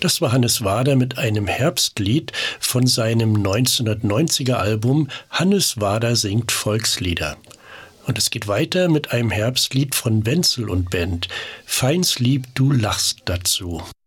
Das war Hannes Wader mit einem Herbstlied von seinem 1990er Album Hannes Wader singt Volkslieder. Und es geht weiter mit einem Herbstlied von Wenzel und Band. Feins Lieb, du lachst dazu.